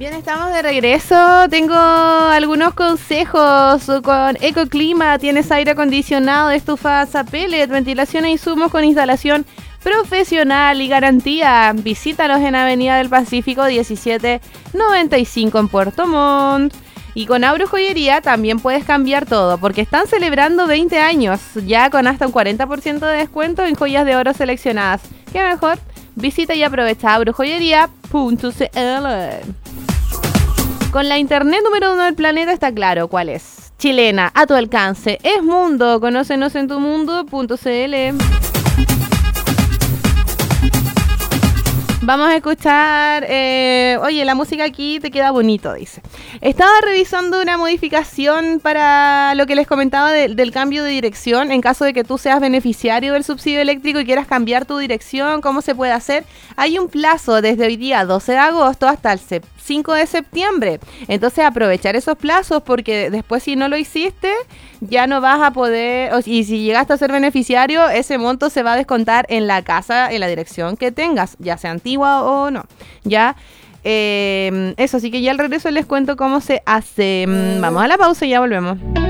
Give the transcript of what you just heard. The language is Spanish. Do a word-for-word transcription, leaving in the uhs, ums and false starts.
Bien, estamos de regreso. Tengo algunos consejos con Ecoclima. Tienes aire acondicionado, estufas a pellet, ventilación e insumos con instalación profesional y garantía. Visítalos en Avenida del Pacífico diecisiete noventa y cinco en Puerto Montt. Y con Auro Joyería también puedes cambiar todo, porque están celebrando veinte años, ya con hasta un cuarenta por ciento de descuento en joyas de oro seleccionadas. ¿Qué mejor? Visita y aprovecha auro joyería punto c l. Con la internet número uno del planeta está claro cuál es. Chilena, a tu alcance. Es Mundo. Conócenos en tu mundo punto c l. Vamos a escuchar, eh, oye, la música aquí te queda bonito, dice. Estaba revisando una modificación para lo que les comentaba de, del cambio de dirección. En caso de que tú seas beneficiario del subsidio eléctrico y quieras cambiar tu dirección, ¿cómo se puede hacer? Hay un plazo desde hoy día doce de agosto hasta el cinco de septiembre. Entonces aprovechar esos plazos, porque después si no lo hiciste, ya no vas a poder, y si llegaste a ser beneficiario, ese monto se va a descontar en la casa, en la dirección que tengas, ya sea antigua o no. Ya, eh, eso, así que ya al regreso les cuento cómo se hace. Vamos a la pausa y ya volvemos.